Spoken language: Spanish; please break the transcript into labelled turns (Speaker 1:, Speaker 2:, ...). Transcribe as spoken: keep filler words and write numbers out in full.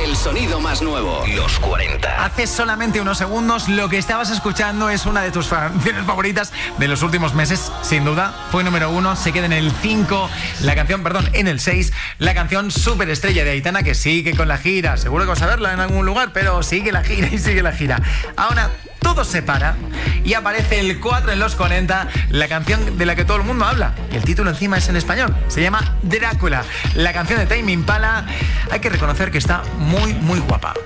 Speaker 1: El sonido más nuevo, los cuarenta.
Speaker 2: Hace solamente unos segundos lo que estabas escuchando es una de tus canciones favoritas de los últimos meses, sin duda. Fue número uno, se queda en el cinco, la canción, perdón, en el seis, la canción Superestrella de Aitana, que sigue con la gira. Seguro que vas a verla en algún lugar, pero sigue la gira y sigue la gira. Ahora todo se para y aparece el cuatro en los cuarenta, la canción de la que todo el mundo habla. Y el título encima es en español. Se llama Drácula. La canción de Tame Impala. Hay que reconocer que está muy, muy guapa.